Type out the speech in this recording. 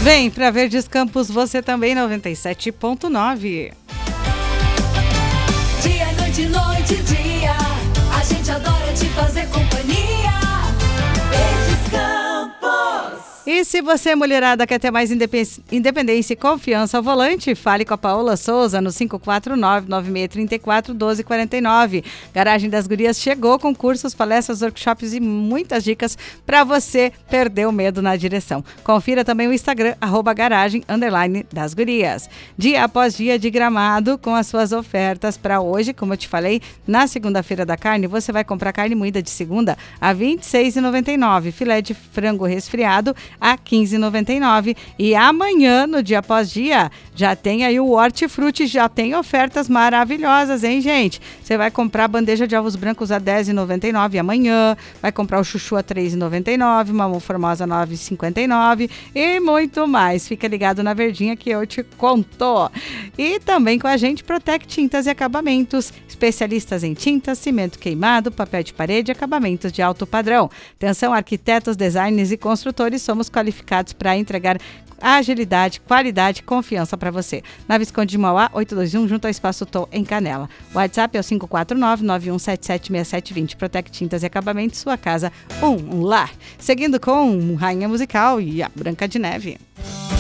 Vem pra Verdes Campos, você também, 97.9. Dia, noite, noite, dia, a gente adora te fazer companhia. Verdes Campos. E se você, mulherada, quer ter mais independência e confiança ao volante, fale com a Paola Souza no 549-9634-1249. Garagem das Gurias chegou com cursos, palestras, workshops e muitas dicas para você perder o medo na direção. Confira também o Instagram, @garagem_das Gurias. Dia após dia de Gramado com as suas ofertas para hoje, como eu te falei, na segunda-feira da carne, você vai comprar carne moída de segunda a R$ 26,99, filé de frango resfriado a R$ 15,99. E amanhã, no dia após dia, já tem aí o Hortifruti, já tem ofertas maravilhosas, hein, gente? Você vai comprar bandeja de ovos brancos a R$ 10,99 amanhã, vai comprar o chuchu a R$ 3,99, mamão formosa a R$ 9,59 e muito mais. Fica ligado na Verdinha que eu te conto. E também com a gente, Protec Tintas e Acabamentos, especialistas em tintas, cimento queimado, papel de parede e acabamentos de alto padrão. Atenção, arquitetos, designers e construtores, somos qualificados para entregar agilidade, qualidade e confiança para você. Na Visconde de Mauá, 821, junto ao Espaço Tom, em Canela. O WhatsApp é o 549-9177-6720. Protec Tintas e Acabamentos, sua casa, um lar. Seguindo com Rainha Musical e a Branca de Neve.